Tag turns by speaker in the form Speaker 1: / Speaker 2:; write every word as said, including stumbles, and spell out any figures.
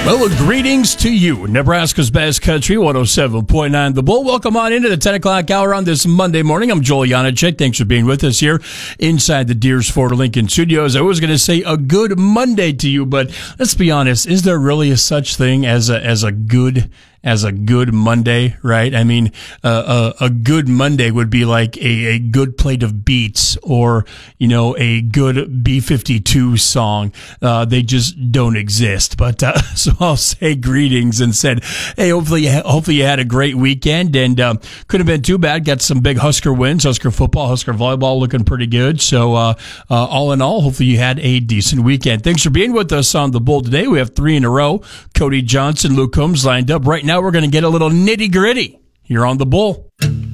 Speaker 1: Well, greetings to you, Nebraska's best country, one oh seven point nine The Bull. Welcome on into the ten o'clock hour on this Monday morning. I'm Joel Janacek. Thanks for being with us here inside the Deers Ford Lincoln Studios. I was going to say a good Monday to you, but let's be honest. Is there really a such thing as a as a good as a good Monday, right? I mean, uh, a, a good Monday would be like a, a good plate of beets or, you know, a good B fifty-two song. Uh, they just don't exist. But, uh, so I'll say greetings and said, hey, hopefully, you, hopefully you had a great weekend and, um, couldn't have been too bad. Got some big Husker wins, Husker football, Husker volleyball looking pretty good. So, uh, uh, all in all, hopefully you had a decent weekend. Thanks for being with us on the Bull today. We have three in a row. Cody Johnson, Luke Combs lined up right now. Now we're going to get a little nitty gritty here on the Bull.